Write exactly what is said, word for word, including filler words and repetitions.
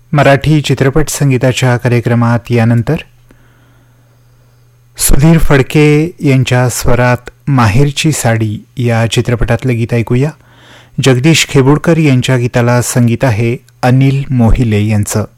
मराठी चित्रपट संगीताच्या कार्यक्रमात यानंतर सुधीर फडके यांच्या स्वरात माहेरची साडी या चित्रपटातले गीत ऐकूया. जगदीश खेबुडकर यांच्या गीताला संगीत आहे अनिल मोहिले यांचं.